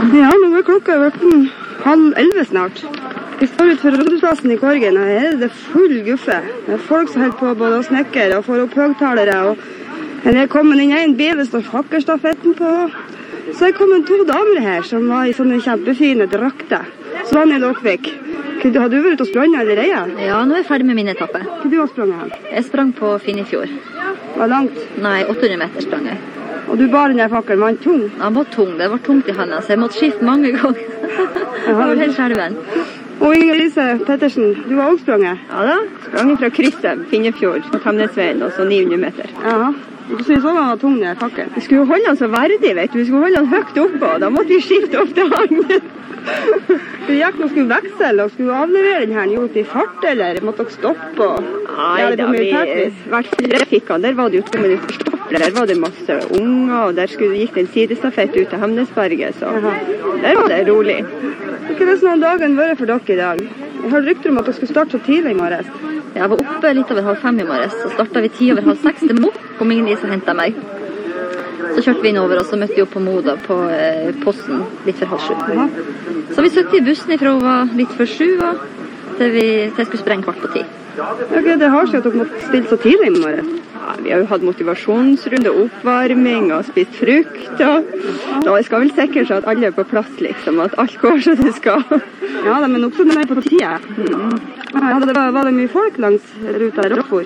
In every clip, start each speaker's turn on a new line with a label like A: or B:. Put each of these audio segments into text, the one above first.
A: Ja, nå klokka 10:30 snart. Vi står ut for Rådhusplassen I Korgen, og her det full guffe. Det folk som holder på både å snekker og får opp høgtalere, og det kommet inn en bil, det står fakkelstafetten på. Så kommet 2 damer her som var I sånne kjempefine drakter. Svanny Låkvik, har du vært ute og sprunget allerede?
B: Ja, nå jeg ferdig med min etappe.
A: Hva du har sprunget her?
B: Jeg sprang på Finnefjord.
A: Var langt?
B: Nei, 800 meter sprang jeg.
A: Og du bar den der fakkelen, var den tung?
B: Den var tung, det var tungt I handa, så jeg måtte skifte mange ganger. Det var helt skjelven.
A: Og Inger-Lise Pettersen, du har også sprunget?
C: Ja da, sprang fra krysset, Finnefjord, på Tamnesveien, og så 900 meter.
A: Ja, du synes også den var tung, den fakkelen?
C: Vi skulle holde den så verdig, vet du. Vi skulle holde den høyt oppe, og da måtte vi skifte opp til han.
A: Du gikk og skulle veksle, og skulle avlevere den her, gjorde det I fart, eller måtte dere stoppe?
C: Nei, da vi vært trafikken, der var det jo 2 minutter stopp. Der var det masse unger, og der gikk det en sidestafett ut til Hemnesberget, så der var det rolig.
A: Hva det sånn dagen vært for dere I dag? Jeg har rykter om at dere skulle starte så tidlig I morges.
B: Jeg var oppe litt over 5:30 I morges, så startet vi 5:10 til Mo, kom ingen som hentet meg. Så kjørte vi inn over, og så møtte vi opp på Moda på posten litt for 6:30. Så vi søkte I bussen fra hun var litt for 7, og til jeg skulle sprenge 9:15.
A: Ok, det har seg at dere måtte stille så tidlig I morges.
C: Ja, vi har jo hatt motivasjonsrunde, oppvarming og spist frukt, og da skal vel sikkert så at alle på plass, liksom, at alt går så det skal.
A: Ja, men også den på tida. Ja, var det mye folk langs ruta I Rockford?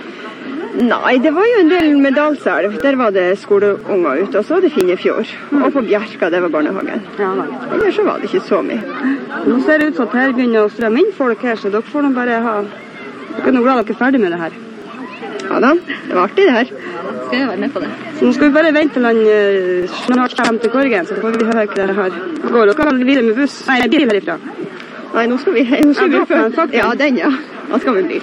C: Nei, det var jo en del Medalselv. Der var det skoleunger ute, og så var det Finnefjord. Og på Bjerka, det var barnehagen.
A: Ja,
C: ellers så var det ikke så mye.
A: Nå ser det ut som at her begynner å strømme inn folk her, så dere får nå bare ha... Dere nå glad dere ferdig med det her.
C: Ja da, det var artig det her.
B: Skal jeg være med på det?
A: Så nå skal vi bare vente til han snart kommer til Korgen, så får vi høre hva det her går. Dere skal videre med buss, nei, bil herifra.
C: Nei, nå skal vi Ja, den ja. Da skal vi bil.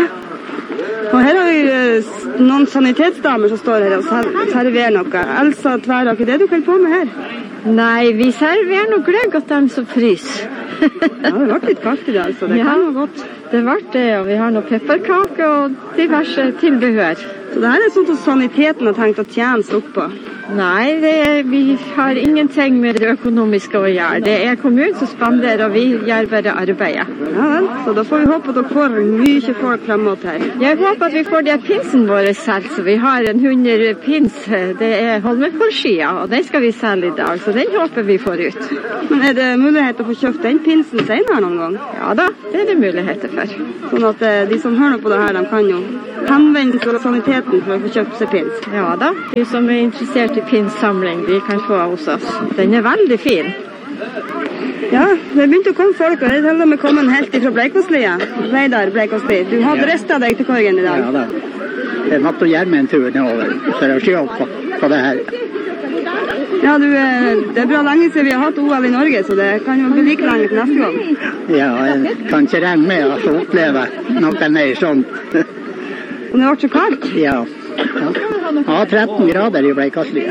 A: Og her har vi noen sanitetsdamer som står her og serverer noe. Elsa Tværak, det du holder på med her?
D: Nei, vi serverer noe gløgg at de som frys.
A: Ja, det ble litt kaldt I dag, så det kan være godt.
D: Det ble det, og vi har noe pepperkake og diverse tilbehør.
A: Så det her sånn at saniteten har tenkt å tjene seg opp på?
D: Nei, vi har ingenting med det økonomiske å gjøre. Det kommunen som spanderer, og vi gjør bare arbeidet.
A: Ja vel, så da får vi håpe at dere får mye folk fremover her.
D: Jeg håper at vi får det pinsen våre selv, så vi har en 100 pins. Det Holmenkollskia, og den skal vi selge I dag, så den håper vi får ut.
A: Men det mulighet å få kjøpt den pinsen senere noen gang?
D: Ja da, det det muligheter for.
A: Sånn at de som hører på det her, de kan jo henvende til saniteten for å få kjøpt seg pins.
D: Ja da, de som interessert I pinssamling, de kan få hos oss. Den veldig fin.
A: Ja, det begynte å komme folk, og det til og med kommet helt fra Bleikåslia. Reidar Bleikåsli, du har dristet deg til Korgen I dag.
E: Ja da, jeg måtte gjøre meg en tur nedover, så jeg ser opp på det her.
A: Ja, det bra lenge siden vi har hatt OL I Norge, så det kan jo bli like lenge til neste gang.
E: Ja, jeg kan ikke regne med å få oppleve noe mer sånt.
A: Og det ble så kaldt?
E: Ja. Ja, 13 grader I Bleikåslia.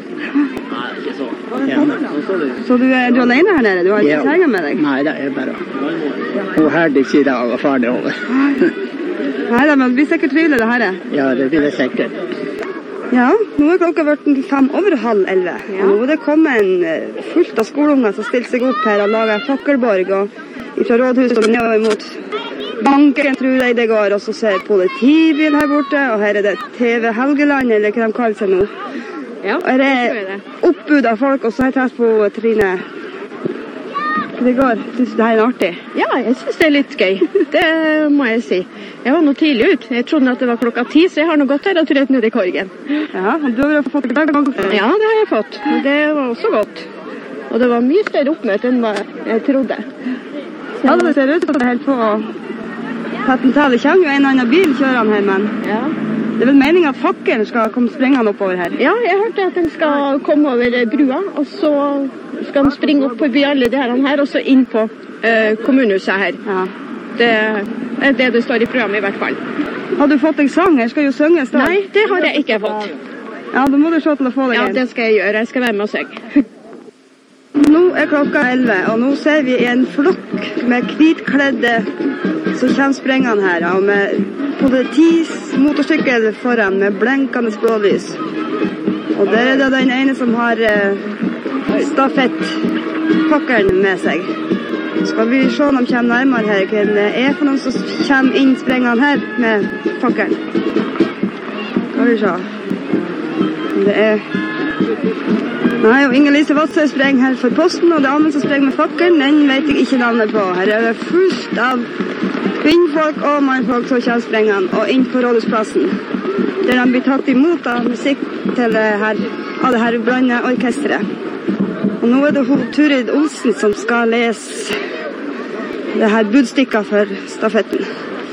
E: Ja.
A: Så du alene her nede? Du har ikke kjæringen med deg?
E: Nei, det bare hun herdig I dag og ferdig over.
A: Nei, men det blir sikkert trivelig det her.
E: Ja, det blir det sikkert.
A: Ja, nå klokka vært 11:05. Ja. Nå det kommet fullt av skoleunger som stiller seg opp her og lager fakkelborg, og fra rådhuset og nedover mot banken, tror jeg det går, og så ser politibil her borte, og her det TV Helgeland, eller hva de kaller seg nå.
D: Ja,
A: og her oppbud av folk, og så har jeg tatt på Trine. Det går, synes du det her artig?
D: Ja, jeg synes det litt gøy. Det må jeg si. Jeg var nå tidlig ut. Jeg trodde at det var klokka 10, så jeg har nå gått her og trøtt ned I Korgen.
A: Ja, du har fått det dag?
D: Ja, det har jeg fått. Det var også godt. Og det var mye større oppmøte enn hva jeg trodde.
A: Ja, det ser ut som det er helt på Patentale. Det kommer jo en annen bil kjørende her, men
D: ja.
A: Det vel meningen at fakkelen skal komme springende oppover her?
D: Ja, jeg hørte at den skal komme over brua, og så skal den springe opp på alle de her, og så inn på kommunehuset her.
A: Ja.
D: Det det står I programmet I hvert fall.
A: Har du fått en sang? Her skal jo synges da.
D: Nei, det har jeg ikke fått.
A: Ja, da må du se til å få det.
D: Ja, det skal jeg gjøre. Jeg skal være med og synge.
A: Nå klokka 11, og nå ser vi en flokk med hvitkledde som kommer sprengende her, og med politismotorsykkel foran med blenkende blålys. Og der det den ene som har stafettfakkelen med seg. Skal vi se om de kommer nærmere her, hva det er for noen som kommer inn sprengene her med fakkelen. Skal vi se. Det er... Nei, og Inger-Lise Vadsø sprenger her for posten, og det andre som sprenger med fakkelen, den vet jeg ikke navnet på. Her er det fullt av kvinnfolk og mannfolk som kommer sprengene, og inn på Rådhusplassen, der de blir tatt imot av musikk til det her brannorkestret. Og nå er det Turid Olsen som skal lese det her budstykket for stafetten.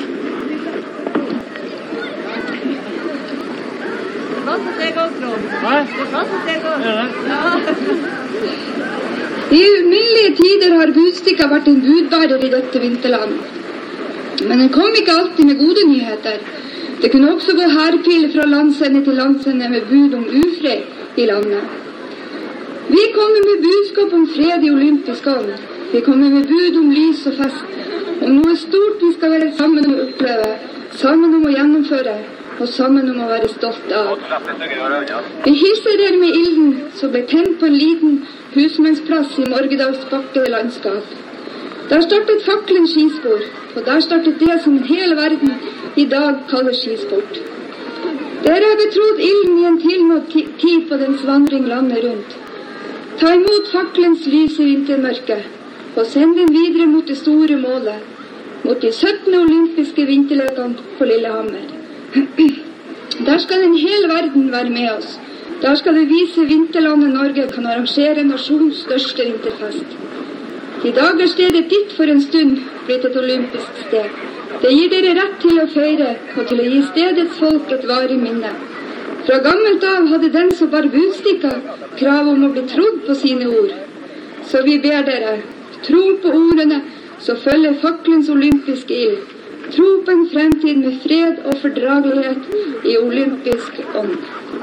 A: I uminnelige tider har budstykket vært en budbærer i dette vinterland. Men den kom ikke alltid med gode nyheter. Det kunne også gå hærpiler fra landsende til landsende med bud om ufred i landet. Vi kommer med budskap om fred i olympisk ånd. Vi kommer med bud om lys og fest. Om noe stort vi skal være sammen om å oppleve, sammen om å gjennomføre, og sammen om å være stolt av. Vi hilser dere med ilden som ble tent på en liten husmannsplass i Morgedals bakkede landskap. Der startet fakkelen skispor, og der startet det som hele verden i dag kaller skisport. Dere har betrodd ilden i en tilmålt tid på dens vandring landet rundt. Ta imot fakkelens lys i vintermørket, og send den videre mot det store målet, mot de 17. olympiske vinterlekene på Lillehammer. Der skal en hel verden være med oss. Der skal det vise vinterlandet Norge kan arrangere nasjonens største vinterfest. I dag er stedet ditt for en stund blitt et olympisk sted. Det gir dere rett til å feire og til å gi stedets folk et varig minne. Fra gammelt av hadde den som bar budstykka krav om å bli trodd på sine ord. Så vi ber dere, tro på ordene, så følger fakkelens olympiske ild. Tro på en fremtid med fred og fordragelighet i olympisk ånd.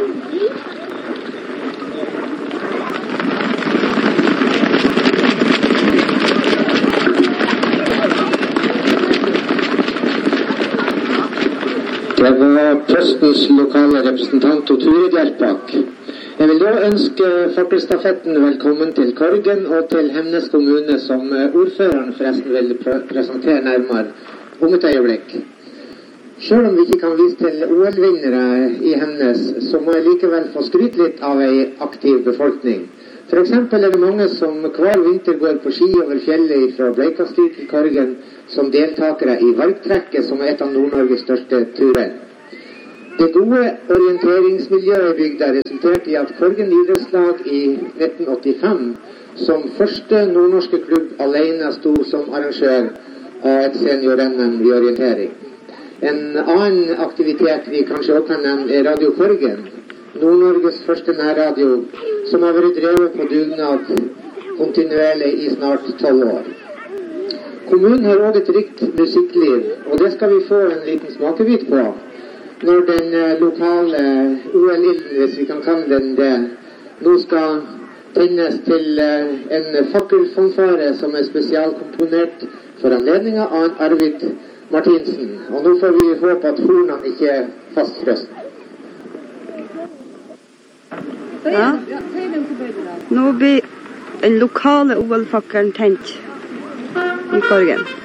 F: Det var postens lokale representant Turid Hjelpak. Jeg vil da ønske fakkelstafetten velkommen til Korgen og til Hemnes kommune, som ordføreren forresten vil presentere nærmere om et øyeblikk. Selv om vi ikke kan vise til OL-vinnere i Hemnes, så må jeg likevel få skryte litt av en aktiv befolkning. For eksempel er det mange som hver vinter går på ski over fjellet fra Bleikasty til Korgen som deltakere i Vargtrekket, som er et av Nord-Norges største turer. Det gode orienteringsmiljøet i bygda resulterte i at Korgen idrettslag i 1985 som første nordnorske klubb alene sto som arrangør av et senior-NM i orientering. En annen aktivitet vi kanskje også kan nevne er Radio Korgen, Nord-Norges første nærradio, som har vært drevet på dugnad kontinuerlig i snart 12 år. Kommunen har også et rikt musikkliv, og det skal vi få en liten smakebit på når den lokale OL-ilden, hvis vi kan kalle den det, nå skal tennes til en fakkelfanfare som er spesialkomponert for anledningen av Arvid Martinsen. Og nå får vi håpe at hornene ikke er fastfrøst.
A: Ja. Nå blir den lokale OL-fakkelen tent i Korgen.